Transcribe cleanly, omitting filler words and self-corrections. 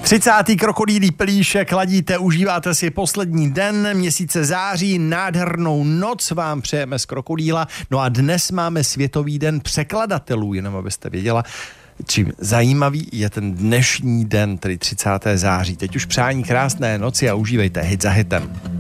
30. krokodýlí pelíšek ladíte, užíváte si poslední den měsíce září, nádhernou noc vám přejeme z Krokodýla. No a dnes máme Světový den překladatelů, jenom abyste věděla, čím zajímavý je ten dnešní den, tedy 30. září. Teď už přání krásné noci a užívejte hit za hitem.